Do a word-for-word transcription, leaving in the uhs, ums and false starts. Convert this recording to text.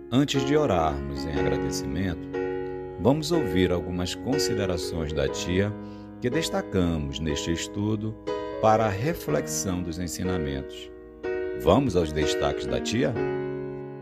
Antes de orarmos em agradecimento, vamos ouvir algumas considerações da tia que destacamos neste estudo para a reflexão dos ensinamentos. Vamos aos destaques da tia?